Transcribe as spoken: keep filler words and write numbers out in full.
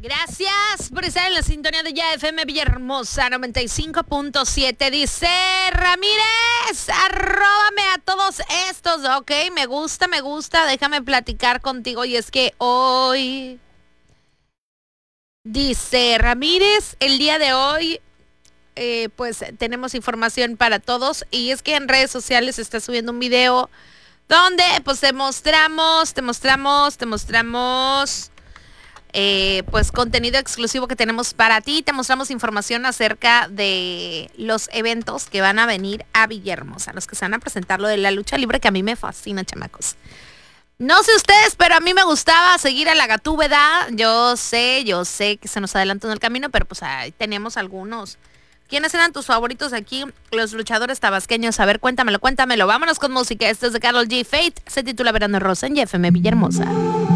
Gracias por estar en la sintonía de Ya F M Villahermosa noventa y cinco punto siete. Dice Ramírez, arróbame a todos estos. Ok, me gusta, me gusta. Déjame platicar contigo. Y es que hoy, dice Ramírez, el día de hoy, eh, pues tenemos información para todos. Y es que en redes sociales se está subiendo un video donde pues te mostramos, te mostramos, te mostramos... Eh, pues contenido exclusivo que tenemos para ti. Te mostramos información acerca de los eventos que van a venir a Villahermosa, los que se van a presentar, lo de la lucha libre, que a mí me fascina, chamacos. No sé ustedes, pero a mí me gustaba seguir a la Gatúbeda. Yo sé, yo sé que se nos adelantó en el camino, pero pues ahí tenemos algunos. ¿Quiénes eran tus favoritos aquí? Los luchadores tabasqueños. A ver, cuéntamelo, cuéntamelo. Vámonos con música. Esto es de Karol G. Fate. Se titula Verano Rosa en Y F M Villahermosa.